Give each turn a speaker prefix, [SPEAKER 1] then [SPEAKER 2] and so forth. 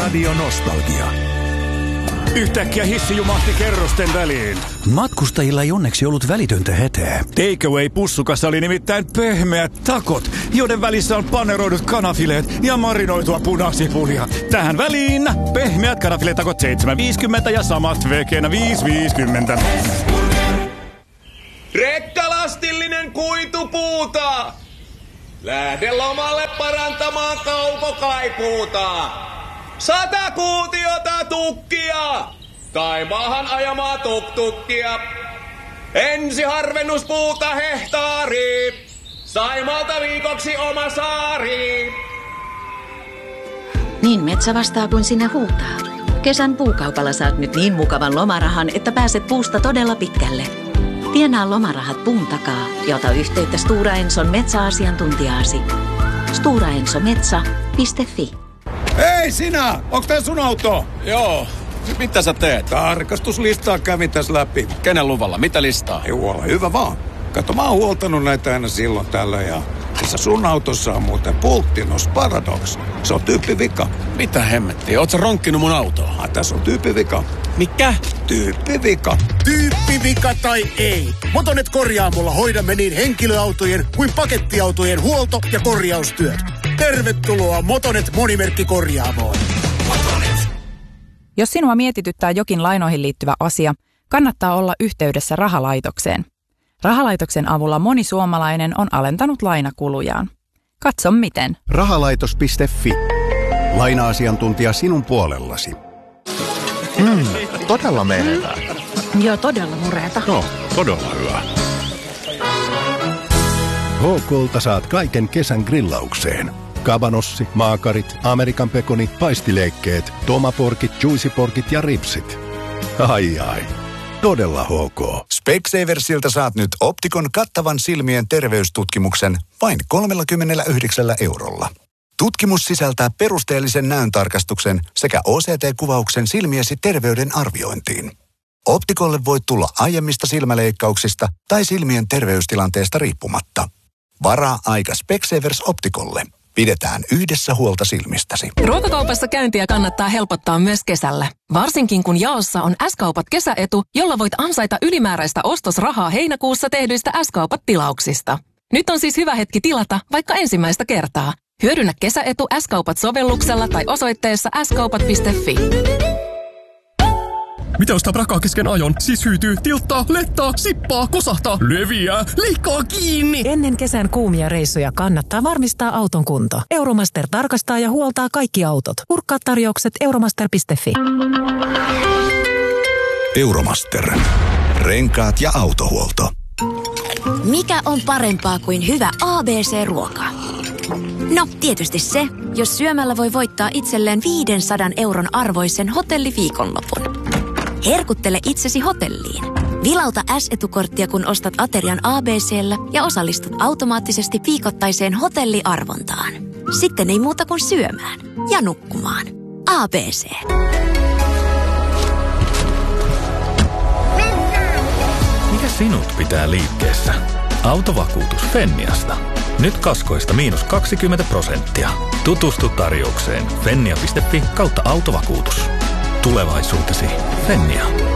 [SPEAKER 1] Radio Nostalgia.
[SPEAKER 2] Yhtäkkiä hissi jumahti kerrosten väliin.
[SPEAKER 1] Matkustajilla ei onneksi ollut välitöntä hätää.
[SPEAKER 2] Takeaway-pussukassa oli nimittäin pehmeät takot, joiden välissä on paneroidut kanafileet ja marinoitua punasipulia. Tähän väliin pehmeät kanafiletakot 7,50 ja samat vegenä 5,50.
[SPEAKER 3] Rekkalastillinen kuitupuuta! Lähde lomalle parantamaan kaukokaipuuta! 100 kuutiota tukkia! Tai maahan ajamaa tuktukkia! Ensiharvennuspuuta hehtaari! Saimaalta viikoksi oma saari!
[SPEAKER 4] Niin metsä vastaa kuin sinne huutaa. Kesän puukaupalla saat nyt niin mukavan lomarahan, että pääset puusta todella pitkälle. Tienaa lomarahat puun takaa ja ota yhteyttä Stora Enson metsäasiantuntijaasi. storaensometsä.fi.
[SPEAKER 5] Hei sinä! Onks tää sun auto?
[SPEAKER 6] Joo. Mitä sä teet?
[SPEAKER 5] Tarkastuslistaa kävin tässä läpi.
[SPEAKER 6] Kenen luvalla? Mitä listaa?
[SPEAKER 5] Juola, hyvä vaan. Kato, mä oon huoltanut näitä aina silloin tällä ja tässä sun autossa on muuten Pulttinos Paradox. Se on tyyppivika.
[SPEAKER 6] Mitä hemmettiä? Oot sä ronkkinut mun autoa?
[SPEAKER 5] Tässä on tyyppivika.
[SPEAKER 6] Mikä?
[SPEAKER 5] Tyyppivika.
[SPEAKER 7] Tyyppivika tai ei. Motonet Korjaamolla hoidamme niin henkilöautojen kuin pakettiautojen huolto- ja korjaustyöt. Tervetuloa Motonet Monimerkkikorjaamoon. Motonet.
[SPEAKER 8] Jos sinua mietityttää jokin lainoihin liittyvä asia, kannattaa olla yhteydessä rahalaitokseen. Rahalaitoksen avulla moni suomalainen on alentanut lainakulujaan. Katso miten.
[SPEAKER 9] Rahalaitos.fi. Laina-asiantuntija sinun puolellasi.
[SPEAKER 10] Todella menevää.
[SPEAKER 4] Joo, todella mureeta.
[SPEAKER 10] No, todella hyvä.
[SPEAKER 9] HK:lta saat kaiken kesän grillaukseen. Kabanossi, maakarit, Amerikan pekoni, paistileikkeet, tomaporkit, juicyporkit ja ripsit. Ai. Todella HK.
[SPEAKER 11] Specsaversilta saat nyt Optikon kattavan silmien terveystutkimuksen vain 39 €. Tutkimus sisältää perusteellisen näöntarkastuksen sekä OCT-kuvauksen silmiesi terveyden arviointiin. Optikolle voi tulla aiemmista silmäleikkauksista tai silmien terveystilanteesta riippumatta. Varaa aika Specsavers Optikolle. Pidetään yhdessä huolta silmistäsi.
[SPEAKER 12] Ruokakaupassa käyntiä kannattaa helpottaa myös kesällä. Varsinkin kun jaossa on S-kaupat kesäetu, jolla voit ansaita ylimääräistä ostosrahaa heinäkuussa tehdyistä S-kaupat-tilauksista. Nyt on siis hyvä hetki tilata vaikka ensimmäistä kertaa. Hyödynnä kesäetu S-kaupat-sovelluksella tai osoitteessa skaupat.fi.
[SPEAKER 13] Mitä ostaa prakaa kesken ajon? Siis hyytyy, tilttaa, lettaa, sippaa, kosahtaa, leviää, leikkaa kiinni.
[SPEAKER 14] Ennen kesän kuumia reissuja kannattaa varmistaa auton kunto. Euromaster tarkastaa ja huoltaa kaikki autot. Kurkkaa tarjoukset euromaster.fi.
[SPEAKER 11] Euromaster. Renkaat ja autohuolto.
[SPEAKER 15] Mikä on parempaa kuin hyvä ABC-ruoka? No, tietysti se, jos syömällä voi voittaa itselleen 500 € arvoisen hotelliviikonlopun. Herkuttele itsesi hotelliin. Vilauta S-etukorttia, kun ostat aterian ABC:llä ja osallistut automaattisesti viikoittaiseen hotelliarvontaan. Sitten ei muuta kuin syömään ja nukkumaan. ABC.
[SPEAKER 16] Mikä sinut pitää liikkeessä? Autovakuutus Fenniasta. Nyt kaskoista -20%. Tutustu tarjoukseen fennia.fi/autovakuutus. Tulevaisuutesi Fennia.